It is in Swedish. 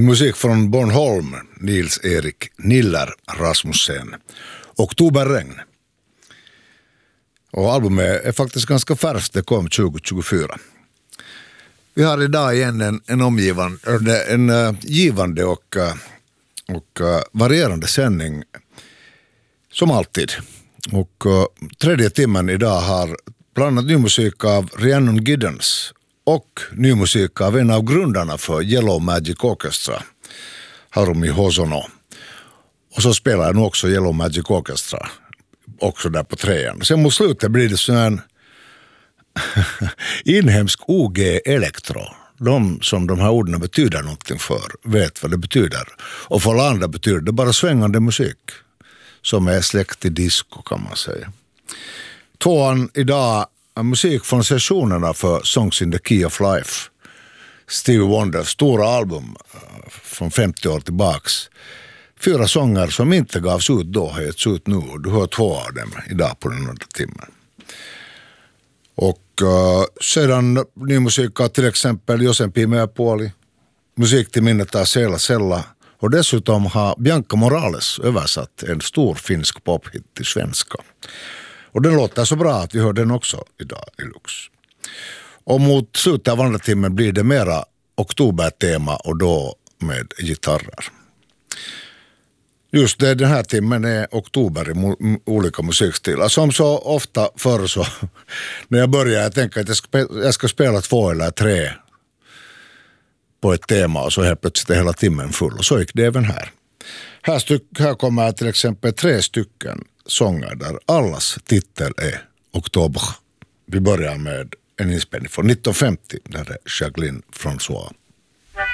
Musik från Bornholm, Nils-Erik Niller Rasmussen. Oktoberregn. Och albumet är faktiskt ganska färskt, det kom 2024. Vi har idag igen en givande och varierande sändning som alltid. Och tredje timmen idag har bland annat ny musik av Rhiannon Giddens och ny musik av en av grundarna för Yellow Magic Orchestra, Harumi Hosono. Och så spelar jag nu också Yellow Magic Orchestra också där på trean. Sen mot slutet blir det så en inhemsk OG Elektro. De som de här orden betyder någonting för vet vad det betyder. Och för alla andra betyder det bara svängande musik som är släkt i disco, kan man säga. Tvåan idag är musik från sessionerna för Songs in the Key of Life. Stevie Wonders stora album från 50 år tillbaks. 4 sånger som inte gavs ut då har getts ut nu. Du hör 2 av dem idag på den andra timmen. Och sedan ny musik av till exempel Josen Pimeäpuoli, musik till minnet av Sela Sella, och dessutom har Bianca Morales översatt en stor finsk pophit till svenska. Och den låter så bra att vi hör den också idag i Lux. Och mot slutet av andra timmen blir det mera oktobertema och då med gitarrer. Just det, den här timmen är oktober i olika musikstilar. Som så ofta förr så när jag börjar jag tänker att jag ska spela 2 eller 3 på ett tema och så helt plötsligt är hela timmen full. Och så gick det även här. Här kommer till exempel 3 stycken sånger där allas titel är Oktober. Vi börjar med en inspelning från 1950 där det är Jacqueline François.